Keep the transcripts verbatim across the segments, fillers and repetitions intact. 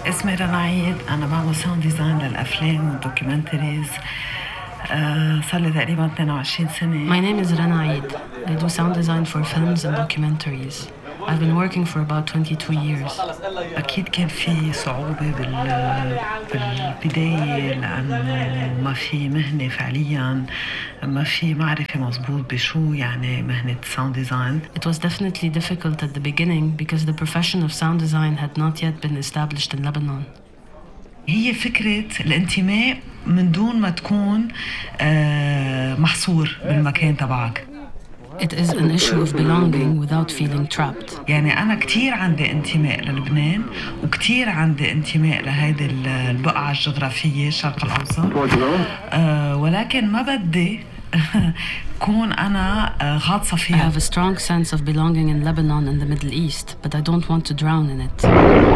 اسمي رنا عيد. أنا بعمل ساوند ديزاين للأفلام والدوكيومنتريز. أه صار لي تقريبا اثنين وعشرين سنة. My name is Rana Eid. I do sound design for films and documentaries. I've been working for about twenty-two years. أكيد كان في صعوبة بال بالبداية لأنه ما في مهنة فعليا، ما في معرفة مضبوط بشو يعني مهنة sound design. It was definitely difficult at the beginning because the profession of sound design had not yet been established in Lebanon. هي فكرة الانتماء من دون ما تكون محصور بالمكان تبعك. It is an issue of belonging without feeling trapped. يعني أنا كتير عندي انتماء للبنان وكتير عندي انتماء لهذه البقعة الجغرافية الشرق الأوسط، أه ولكن ما بدي كون أنا غاطسة فيها. I have a strong sense of belonging in Lebanon and the Middle East, but I don't want to drown in it.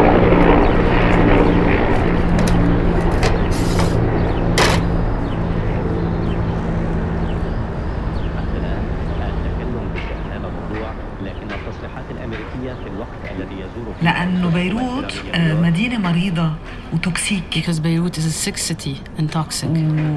لأنه بيروت مدينة مريضة وتوكسيك. Because Beirut is a sick city and toxic.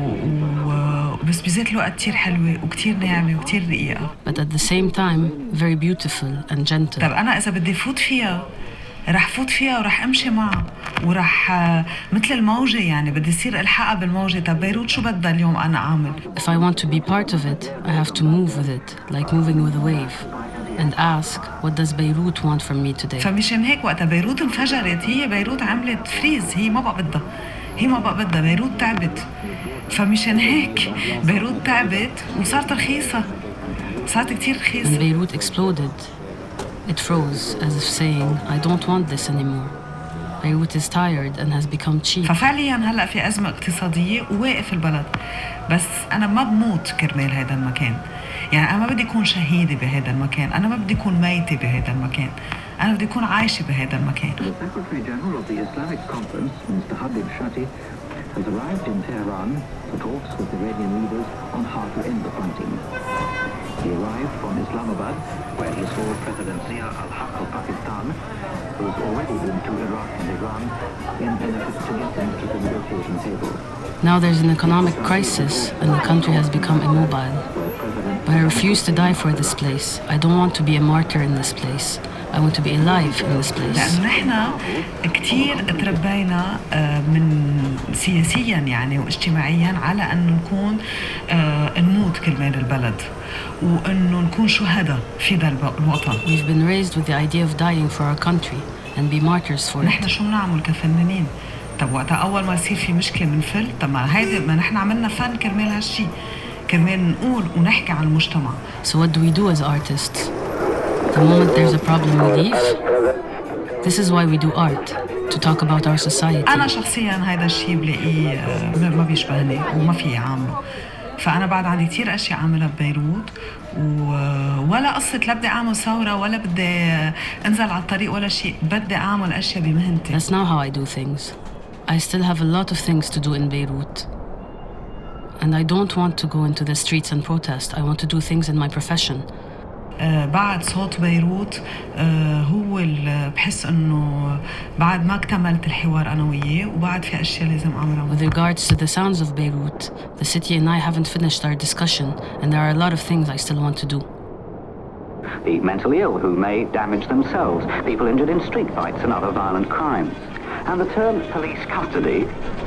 بس بذات الوقت كتير حلوة وكتير ناعمة وكتير رقيقة. But at the same time very beautiful and gentle. طب أنا إذا بدي فوت فيها رح فوت فيها ورح أمشي معها ورح مثل الموجة، يعني بدي يصير الحقها بالموجة. طب بيروت شو بدها اليوم أنا أعمل؟ If I want to be part of it, I have to move with it, like moving with a wave. And ask, what does Beirut want from me today? فمشان هيك وقتها بيروت انفجرت، هي بيروت عملت فريز، هي ما بقى بدها، هي ما بقى بدها، بيروت تعبت. فمشان هيك بيروت تعبت وصارت رخيصة، صارت كتير رخيصة. When Beirut exploded, it froze as if saying, I don't want this anymore. Beirut is tired and has become cheap. ففعليا هلأ في أزمة اقتصادية وواقف البلد، بس أنا ما بموت كرمال هذا المكان. يعني أنا ما بدي أكون شهيدة بهذا المكان، أنا ما بدي أكون ميتة بهذا المكان، أنا بدي أكون عايشة بهذا المكان. The Secretary General of the Islamic Conference, Mister Habib Shati, has arrived in Tehran for talks with Iranian leaders on how to end the fighting. He arrived from Islamabad, where he saw President Zia al-Haq of Pakistan, who has already been to Iraq and Iran in an effort to get them to the negotiating table. Now there's an economic crisis and the country has become immobile. But I refuse to die for this place. I don't want to be a martyr in this place. I want to be alive in this place. لأن نحن كتير تربينا من سياسيا يعني واجتماعيا على أن نكون نموت كرمال البلد وأنه نكون شهداء في ذا الوطن. We've been raised with the idea of dying for our country and be martyrs for it. نحن شو بنعمل كفنانين؟ طب وقتها أول ما يصير في مشكلة منفل، طب ما هيدا ما نحن عملنا فن كرمال هالشي، كرمال نقول ونحكي عن المجتمع. So what do we do as artists? The moment there's a problem we leave? This is why we do art, to talk about our society. أنا شخصياً هيدا الشي بلاقيه ما بيشبهني وما في عامله. فأنا بعد عندي كتير أشياء عاملها ببيروت ولا قصة لا بدي أعمل ثورة ولا بدي أنزل على الطريق ولا شيء، بدي أعمل أشياء بمهنتي. That's not how I do things. I still have a lot of things to do in Beirut. And I don't want to go into the streets and protest. I want to do things in my profession. آه بعد صوت بيروت آه هو اللي بحس انه بعد ما اكتملت الحوار انا وياه وبعد في اشياء لازم اعملها. With regards to the sounds of Beirut, the city and I haven't finished our discussion and there are a lot of things I still want to do. The mentally ill who may damage themselves, people injured in street fights and other violent crimes. And the term police custody